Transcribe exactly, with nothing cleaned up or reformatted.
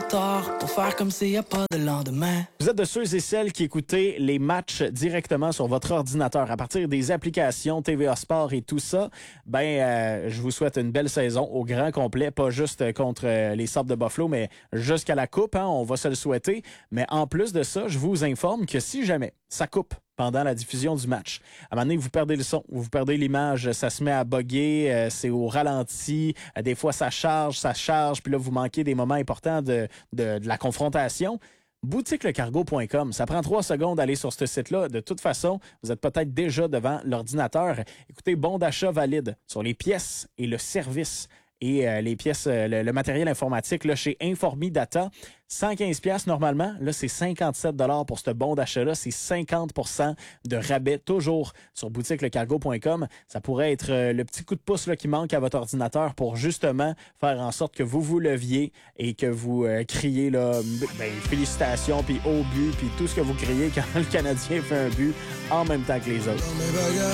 trop tard pour faire comme s'il n'y a pas de lendemain. Vous êtes de ceux et celles qui écoutez les matchs directement sur votre ordinateur à partir des applications T V A Sport et tout ça. Ben, euh, je vous souhaite une belle saison au grand complet, pas juste contre euh, les Sabres de Buffalo, mais jusqu'à la coupe, hein, on va se le souhaiter. Mais en plus de ça, je vous informe que si jamais ça coupe pendant la diffusion du match, à un moment donné, vous perdez le son, vous perdez l'image, ça se met à bugger, euh, c'est au ralenti, euh, des fois ça charge, ça charge, puis là, vous manquez des moments importants de, de, de la confrontation. boutique le cargo point com. Ça prend trois secondes d'aller sur ce site-là. De toute façon, vous êtes peut-être déjà devant l'ordinateur. Écoutez, bon d'achat valide sur les pièces et le service et euh, les pièces, euh, le, le matériel informatique là, chez Informi Data. cent quinze dollars normalement. Là, c'est cinquante-sept dollars pour ce bon d'achat-là. C'est cinquante pour cent de rabais toujours sur boutique le cargo point com. Ça pourrait être euh, le petit coup de pouce là, qui manque à votre ordinateur pour justement faire en sorte que vous vous leviez et que vous euh, criez là, ben, félicitations, puis au but, puis tout ce que vous criez quand le Canadien fait un but en même temps que les autres.